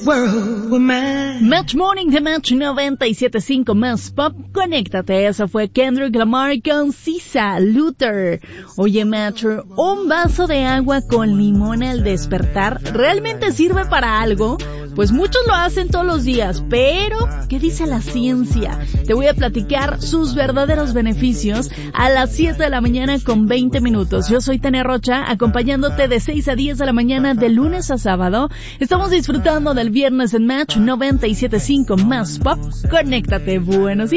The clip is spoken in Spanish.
world were mine. Match Morning de Match 97.5 más pop. Conéctate, eso fue Kendrick Lamar con Sisa Luther. Oye, Match, ¿un vaso de agua con limón al despertar realmente sirve para algo? Pues muchos lo hacen todos los días, pero ¿qué dice la ciencia? Te voy a platicar sus verdaderos beneficios a las 7 de la mañana con 20 minutos. Yo soy Tania Rocha, acompañándote de 6 a 10 de la mañana de lunes a sábado. Estamos disfrutando del viernes en Match 97.5 más pop. Conéctate, buenos días.